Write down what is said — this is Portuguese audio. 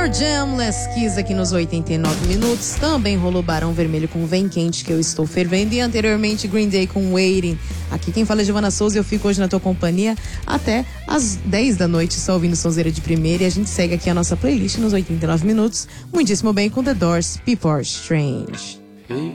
Summer Jam, Les Keys aqui nos 89 minutos. Também rolou Barão Vermelho com Vem Quente, que eu estou fervendo. E anteriormente Green Day com Waiting. Aqui quem fala é Giovana Souza e eu fico hoje na tua companhia até às 10 da noite, só ouvindo sonzeira de primeira. E a gente segue aqui a nossa playlist nos 89 minutos. Muitíssimo bem com The Doors, People Are Strange.